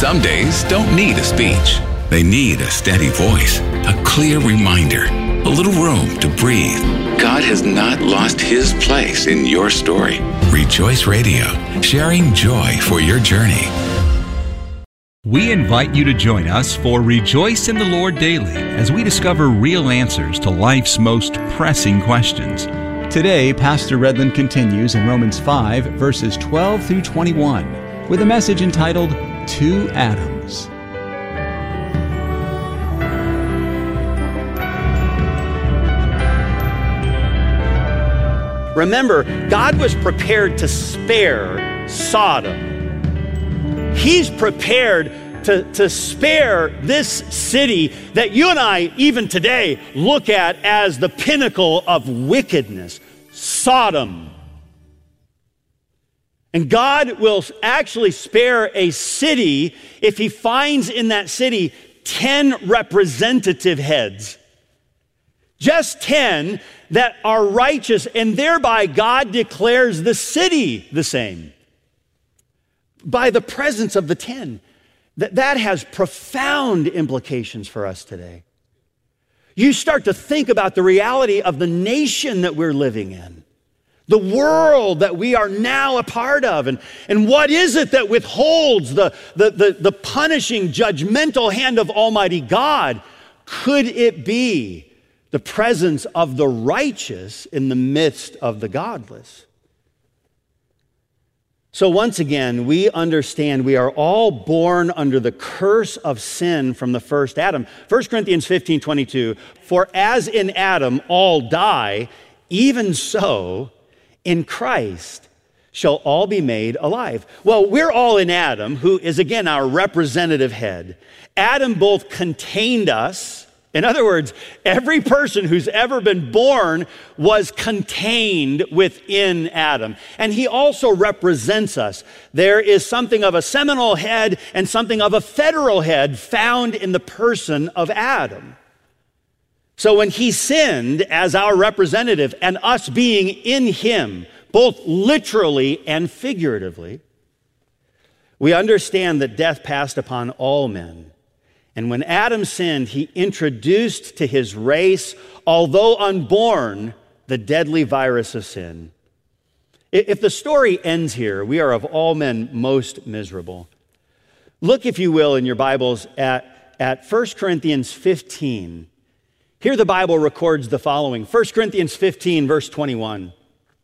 Some days don't need a speech. They need a steady voice, a clear reminder, a little room to breathe. God has not lost his place in your story. Rejoice Radio, sharing joy for your journey. We invite you to join us for Rejoice in the Lord Daily as we discover real answers to life's most pressing questions. Today, Pastor Redland continues in Romans 5, verses 12 through 21, with a message entitled, Two Adams. Remember, God was prepared to spare Sodom. He's prepared to spare this city that you and I, even today, look at as the pinnacle of wickedness, Sodom. And God will actually spare a city if he finds in that city 10 representative heads. Just 10 that are righteous, and thereby God declares the city the same. By the presence of the 10. That has profound implications for us today. You start to think about the reality of the nation that we're living in, the world that we are now a part of, and what is it that withholds the punishing, judgmental hand of Almighty God? Could it be the presence of the righteous in the midst of the godless? So once again, we understand we are all born under the curse of sin from the first Adam. 1 Corinthians 15:22, for as in Adam all die, even so in Christ shall all be made alive. Well, we're all in Adam, who is again our representative head. Adam both contained us. In other words, every person who's ever been born was contained within Adam. And he also represents us. There is something of a seminal head and something of a federal head found in the person of Adam. So when he sinned as our representative and us being in him, both literally and figuratively, we understand that death passed upon all men. And when Adam sinned, he introduced to his race, although unborn, the deadly virus of sin. If the story ends here, we are of all men most miserable. Look, if you will, in your Bibles at 1 Corinthians 15. Here the Bible records the following. 1 Corinthians 15, verse 21.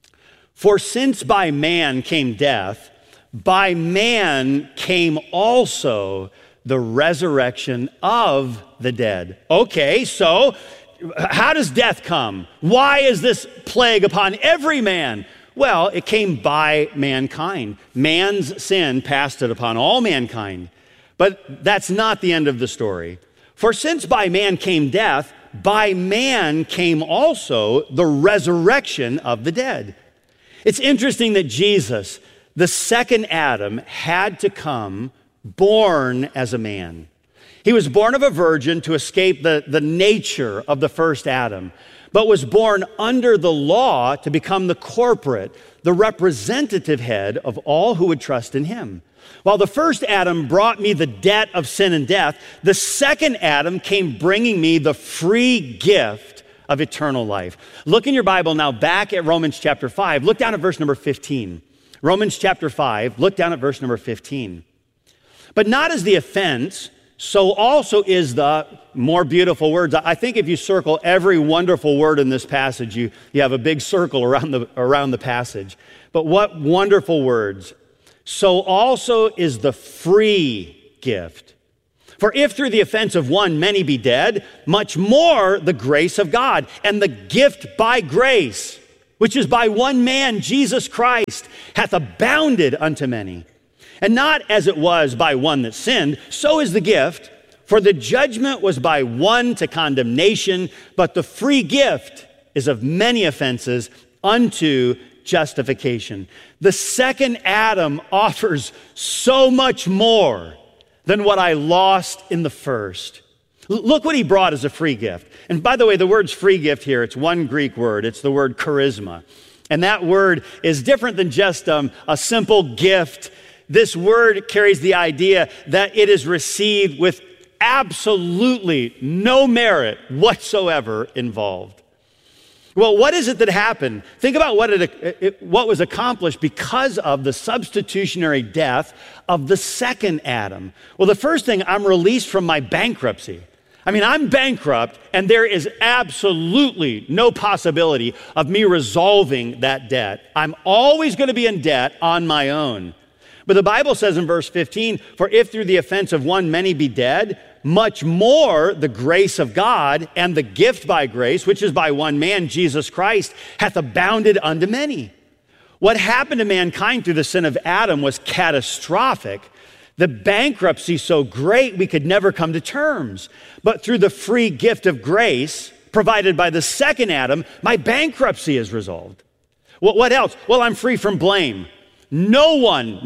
For since by man came death, by man came also the resurrection of the dead. Okay, so how does death come? Why is this plague upon every man? Well, it came by mankind. Man's sin passed it upon all mankind. But that's not the end of the story. For since by man came death, by man came also the resurrection of the dead. It's interesting that Jesus, the second Adam, had to come born as a man. He was born of a virgin to escape the nature of the first Adam, but was born under the law to become the corporate, the representative head of all who would trust in him. While the first Adam brought me the debt of sin and death, the second Adam came bringing me the free gift of eternal life. Look in your Bible now back at Romans chapter 5. Look down at verse number 15. Romans chapter 5, look down at verse number 15. But not as the offense, so also is the more beautiful words. I think if you circle every wonderful word in this passage, you have a big circle around the passage. But what wonderful words. So also is the free gift. For if through the offense of one many be dead, much more the grace of God and the gift by grace, which is by one man, Jesus Christ, hath abounded unto many. And not as it was by one that sinned, so is the gift. For the judgment was by one to condemnation, but the free gift is of many offenses unto justification. The second Adam offers so much more than what I lost in the first. Look what he brought as a free gift. And by the way, the word's free gift here, it's one Greek word. It's the word charisma. And that word is different than just a simple gift This word carries the idea that it is received with absolutely no merit whatsoever involved. Well, what is it that happened? Think about what was accomplished because of the substitutionary death of the second Adam. Well, the first thing, I'm released from my bankruptcy. I mean, I'm bankrupt, and there is absolutely no possibility of me resolving that debt. I'm always going to be in debt on my own. But the Bible says in verse 15, "For if through the offense of one many be dead, much more the grace of God and the gift by grace, which is by one man, Jesus Christ, hath abounded unto many." What happened to mankind through the sin of Adam was catastrophic. The bankruptcy so great we could never come to terms. But through the free gift of grace provided by the second Adam, my bankruptcy is resolved. What else? Well, I'm free from blame. No one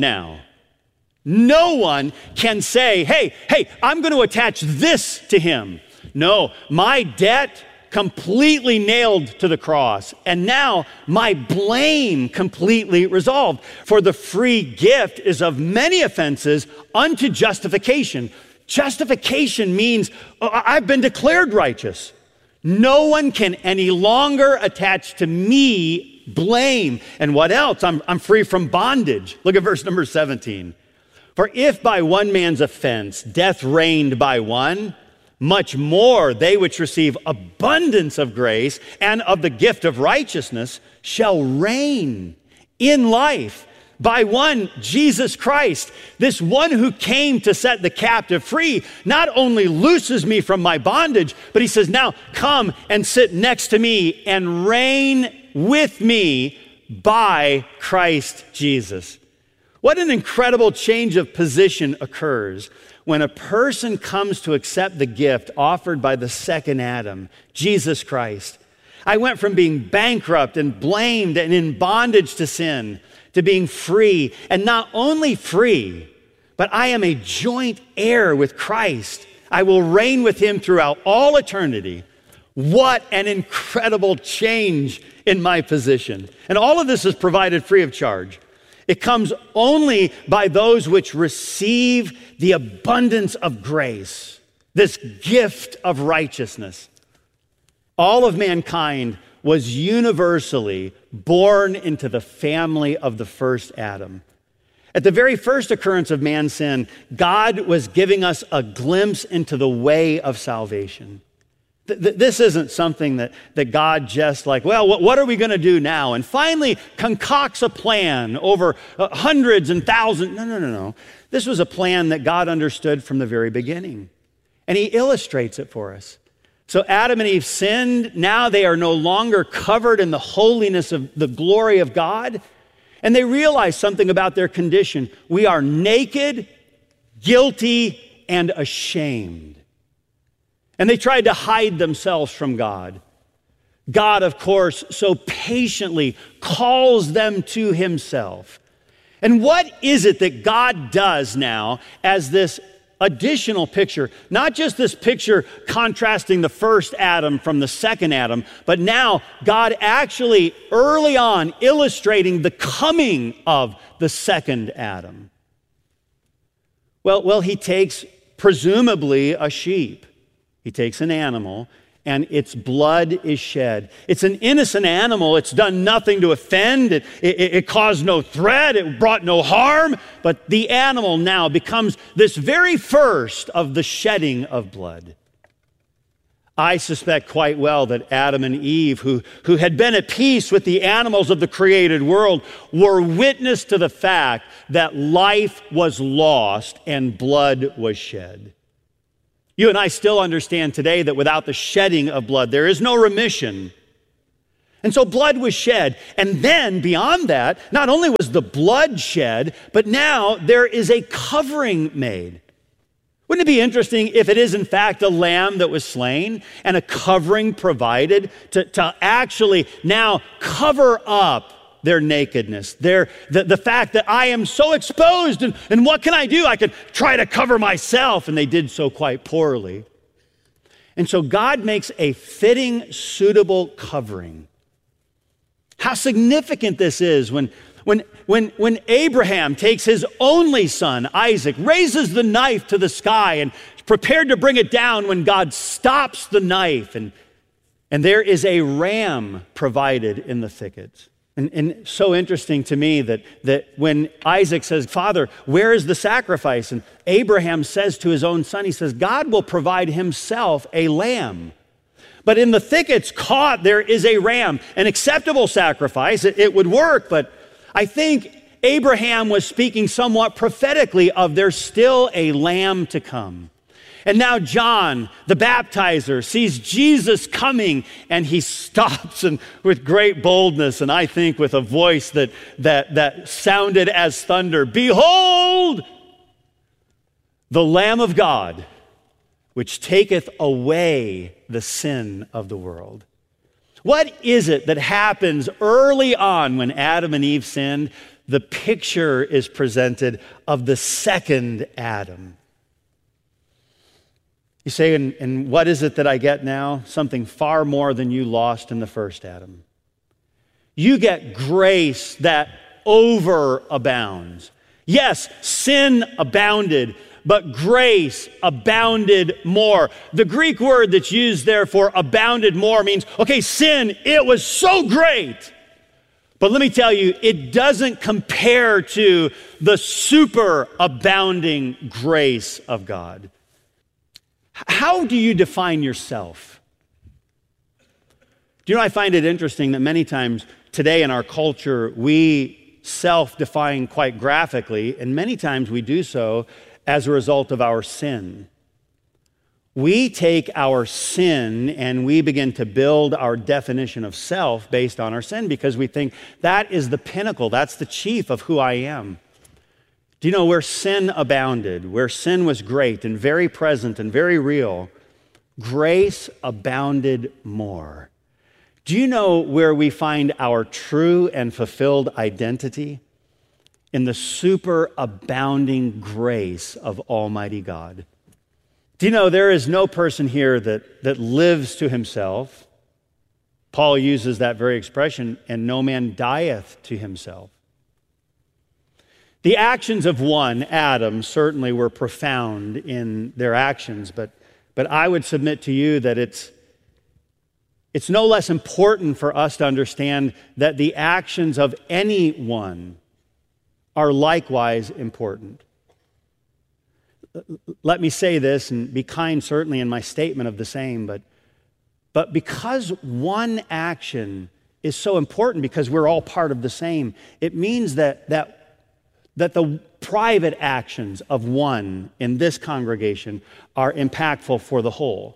can say, hey, I'm going to attach this to him. No, my debt completely nailed to the cross, and now my blame completely resolved. For the free gift is of many offenses unto justification. Justification means I've been declared righteous. No one can any longer attach to me blame. And what else? I'm free from bondage. Look at verse number 17. For if by one man's offense death reigned by one, much more they which receive abundance of grace and of the gift of righteousness shall reign in life by one, Jesus Christ. This one who came to set the captive free not only looses me from my bondage, but he says, now come and sit next to me and reign with me by Christ Jesus. What an incredible change of position occurs when a person comes to accept the gift offered by the second Adam, Jesus Christ. I went from being bankrupt and blamed and in bondage to sin to being free, and not only free, but I am a joint heir with Christ. I will reign with him throughout all eternity. What an incredible change in my position. And all of this is provided free of charge. It comes only by those which receive the abundance of grace, this gift of righteousness. All of mankind was universally born into the family of the first Adam. At the very first occurrence of man's sin, God was giving us a glimpse into the way of salvation. This isn't something that God just like, well, what are we going to do now? And finally concocts a plan over hundreds and thousands. No. This was a plan that God understood from the very beginning. And he illustrates it for us. So Adam and Eve sinned. Now they are no longer covered in the holiness of the glory of God. And they realize something about their condition. We are naked, guilty, and ashamed. And they tried to hide themselves from God. God, of course, so patiently calls them to himself. And what is it that God does now as this additional picture? Not just this picture contrasting the first Adam from the second Adam, but now God actually early on illustrating the coming of the second Adam. Well, he takes presumably a sheep. He takes an animal, and its blood is shed. It's an innocent animal. It's done nothing to offend. It caused no threat. It brought no harm. But the animal now becomes this very first of the shedding of blood. I suspect quite well that Adam and Eve, who had been at peace with the animals of the created world, were witness to the fact that life was lost and blood was shed. You and I still understand today that without the shedding of blood, there is no remission. And so blood was shed. And then beyond that, not only was the blood shed, but now there is a covering made. Wouldn't it be interesting if it is in fact a lamb that was slain and a covering provided to actually now cover up their nakedness, the fact that I am so exposed, and what can I do? I could try to cover myself, and they did so quite poorly. And so God makes a fitting, suitable covering. How significant this is when When Abraham takes his only son, Isaac, raises the knife to the sky and is prepared to bring it down when God stops the knife, and there is a ram provided in the thickets. And so interesting to me that when Isaac says, Father, where is the sacrifice? And Abraham says to his own son, he says, God will provide himself a lamb. But in the thickets caught, there is a ram, an acceptable sacrifice. It would work, but I think Abraham was speaking somewhat prophetically of there's still a lamb to come. And now John, the baptizer, sees Jesus coming, and he stops and with great boldness, and I think with a voice that sounded as thunder, behold, the Lamb of God, which taketh away the sin of the world. What is it that happens early on when Adam and Eve sinned? The picture is presented of the second Adam. You say, and what is it that I get now? Something far more than you lost in the first Adam. You get grace that overabounds. Yes, sin abounded, but grace abounded more. The Greek word that's used there for abounded more means, okay, sin, it was so great. But let me tell you, it doesn't compare to the super abounding grace of God. How do you define yourself? Do you know, I find it interesting that many times today in our culture, we self-define quite graphically, and many times we do so as a result of our sin. We take our sin and we begin to build our definition of self based on our sin because we think that is the pinnacle, that's the chief of who I am. Do you know, where sin abounded, where sin was great and very present and very real, grace abounded more. Do you know where we find our true and fulfilled identity? In the superabounding grace of Almighty God. Do you know there is no person here that lives to himself? Paul uses that very expression, and no man dieth to himself. The actions of one, Adam, certainly were profound in their actions, but I would submit to you that it's no less important for us to understand that the actions of anyone are likewise important. Let me say this, and be kind certainly in my statement of the same, but because one action is so important, because we're all part of the same, it means that the private actions of one in this congregation are impactful for the whole.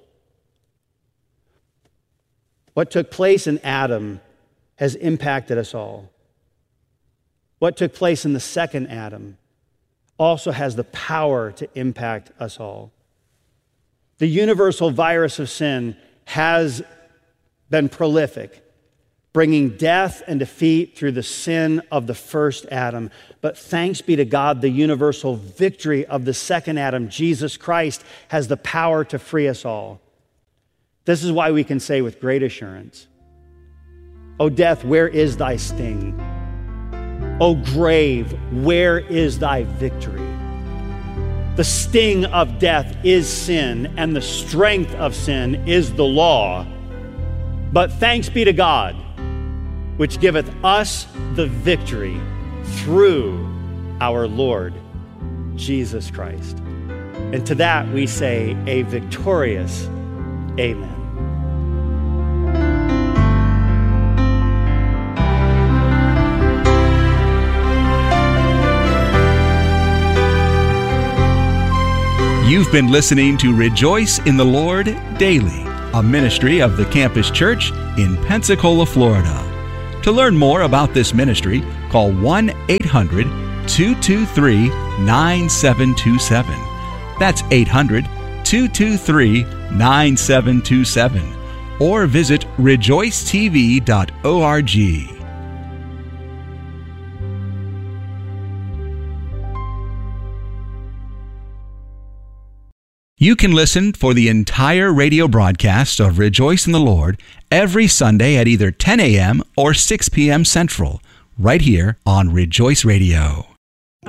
What took place in Adam has impacted us all. What took place in the second Adam also has the power to impact us all. The universal virus of sin has been prolific, bringing death and defeat through the sin of the first Adam. But thanks be to God, the universal victory of the second Adam, Jesus Christ, has the power to free us all. This is why we can say with great assurance, O death, where is thy sting? O grave, where is thy victory? The sting of death is sin, and the strength of sin is the law. But thanks be to God, which giveth us the victory through our Lord Jesus Christ. And to that we say a victorious amen. You've been listening to Rejoice in the Lord Daily, a ministry of the Campus Church in Pensacola, Florida. To learn more about this ministry, call 1-800-223-9727. That's 800-223-9727. Or visit rejoicetv.org. You can listen for the entire radio broadcast of Rejoice in the Lord every Sunday at either 10 a.m. or 6 p.m. Central, right here on Rejoice Radio.